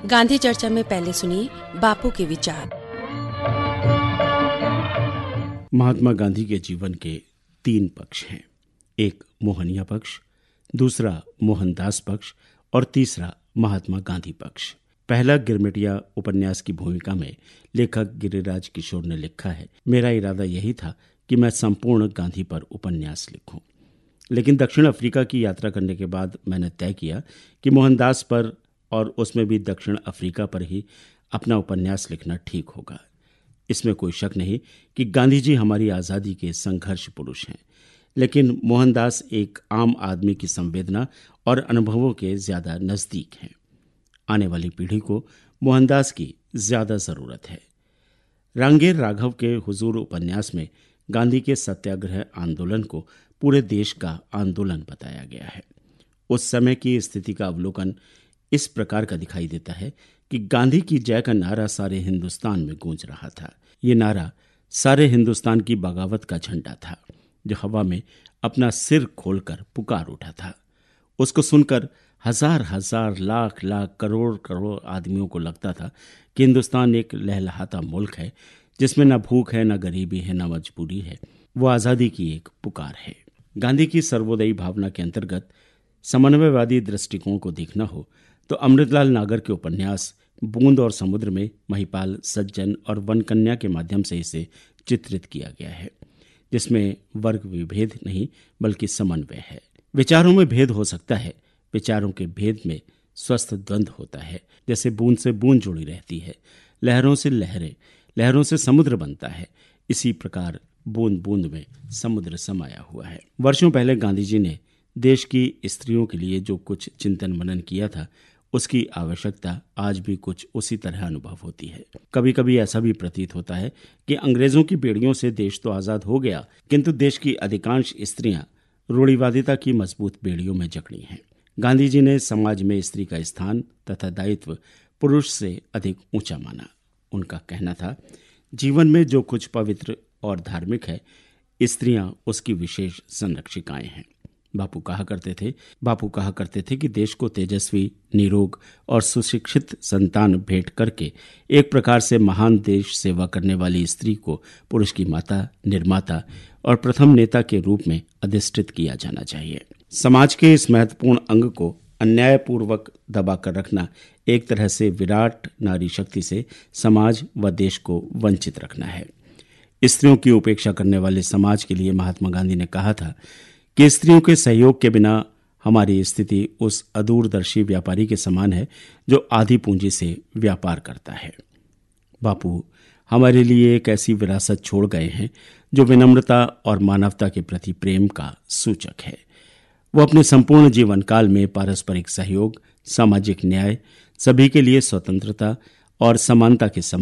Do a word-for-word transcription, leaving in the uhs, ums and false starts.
गांधी चर्चा में पहले सुनिए बापू के विचार। महात्मा गांधी के जीवन के तीन पक्ष हैं। एक मोहनिया पक्ष, दूसरा मोहनदास पक्ष और तीसरा महात्मा गांधी पक्ष। पहला गिरमिटिया उपन्यास की भूमिका में लेखक गिरिराज किशोर ने लिखा है, मेरा इरादा यही था कि मैं संपूर्ण गांधी पर उपन्यास लिखूं, लेकिन दक्षिण अफ्रीका की यात्रा करने के बाद मैंने तय किया कि मोहनदास पर और उसमें भी दक्षिण अफ्रीका पर ही अपना उपन्यास लिखना ठीक होगा। इसमें कोई शक नहीं कि गांधी जी हमारी आज़ादी के संघर्ष पुरुष हैं, लेकिन मोहनदास एक आम आदमी की संवेदना और अनुभवों के ज्यादा नजदीक हैं। आने वाली पीढ़ी को मोहनदास की ज्यादा जरूरत है। रांगेर राघव के हुजूर उपन्यास में गांधी के सत्याग्रह आंदोलन को पूरे देश का आंदोलन बताया गया है। उस समय की स्थिति का अवलोकन इस प्रकार का दिखाई देता है कि गांधी की जय का नारा सारे हिंदुस्तान में गूंज रहा था। ये नारा सारे हिंदुस्तान की बगावत का झंडा था, जो हवा में अपना सिर खोलकर पुकार उठा था। उसको सुनकर हजार हजार लाख लाख करोड़ करोड़ आदमियों को लगता था कि हिंदुस्तान एक लहलहाता मुल्क है, जिसमें न भूख है, न गरीबी है, न मजबूरी है। वो आज़ादी की एक पुकार है। गांधी की सर्वोदयी भावना के अंतर्गत समन्वयवादी दृष्टिकोण को देखना हो तो अमृतलाल नागर के उपन्यास बूंद और समुद्र में महिपाल, सज्जन और वनकन्या के माध्यम से इसे चित्रित किया गया है, जिसमें वर्ग विभेद नहीं बल्कि समन्वय है। विचारों में भेद हो सकता है, विचारों के भेद में स्वस्थ द्वंद्व होता है। जैसे बूंद से बूंद जुड़ी रहती है, लहरों से लहरें, लहरों से समुद्र बनता है, इसी प्रकार बूंद बूंद में समुद्र समाया हुआ है। वर्षों पहले गांधी जी ने देश की स्त्रियों के लिए जो कुछ चिंतन मनन किया था, उसकी आवश्यकता आज भी कुछ उसी तरह अनुभव होती है। कभी कभी ऐसा भी प्रतीत होता है कि अंग्रेजों की बेड़ियों से देश तो आजाद हो गया, किंतु देश की अधिकांश स्त्रियां रूढ़िवादिता की मजबूत बेड़ियों में जकड़ी हैं। गांधी जी ने समाज में स्त्री का स्थान तथा दायित्व पुरुष से अधिक ऊंचा माना। उनका कहना था, जीवन में जो कुछ पवित्र और धार्मिक है, स्त्रियां उसकी विशेष संरक्षिकाएं हैं। बापू कहा करते थे बापू कहा करते थे कि देश को तेजस्वी, निरोग और सुशिक्षित संतान भेंट करके एक प्रकार से महान देश सेवा करने वाली स्त्री को पुरुष की माता, निर्माता और प्रथम नेता के रूप में अधिष्ठित किया जाना चाहिए। समाज के इस महत्वपूर्ण अंग को अन्यायपूर्वक दबाकर रखना एक तरह से विराट नारी शक्ति से समाज व देश को वंचित रखना है। स्त्रियों की उपेक्षा करने वाले समाज के लिए महात्मा गांधी ने कहा था कि स्त्रियों के सहयोग के बिना हमारी स्थिति उस अदूरदर्शी व्यापारी के समान है जो आधी पूंजी से व्यापार करता है। बापू हमारे लिए एक ऐसी विरासत छोड़ गए हैं जो विनम्रता और मानवता के प्रति प्रेम का सूचक है। वो अपने संपूर्ण जीवन काल में पारस्परिक सहयोग, सामाजिक न्याय, सभी के लिए स्वतंत्रता और समानता के